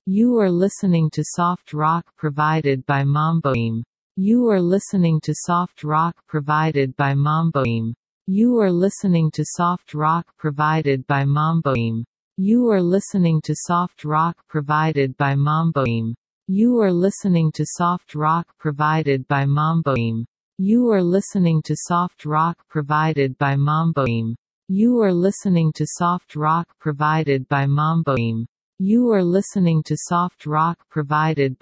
You are listening to soft rock provided by Mamboim. You are listening to soft rock provided by Mamboim. You are listening to soft rock provided by Mamboim. You are listening to soft rock provided by Mamboim. You are listening to soft rock provided by Mamboim. You are listening to soft rock provided by Mamboim. You are listening to soft rock provided by Mamboim. You are listening to soft rock provided